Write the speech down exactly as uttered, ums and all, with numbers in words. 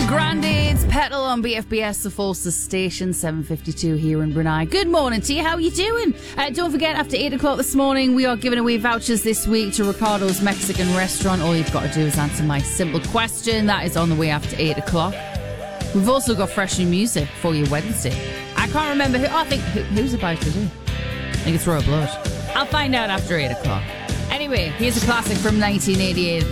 Grande, it's Petal on B F B S, the Forces Station, seven fifty-two here in Brunei. Good morning to you. How are you doing? Uh, don't forget, after eight o'clock this morning, we are giving away vouchers this week to Ricardo's Mexican restaurant. All you've got to do is answer my simple question. That is on the way after eight o'clock. We've also got fresh new music for you Wednesday. I can't remember who. Oh, I think who, who's about to do? I think it's Royal Blood. I'll find out after eight o'clock. Anyway, here's a classic from nineteen eighty-eight.